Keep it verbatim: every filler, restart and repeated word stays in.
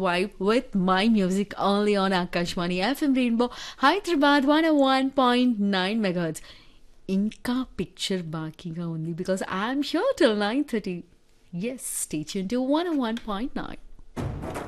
vibe with my music only on Akashwani F M Rainbow Hyderabad one oh one point nine megahertz. ఇంకా picture బాకీగా ఉంది because I'm sure till nine thirty. Yes stay tune to one oh one point nine.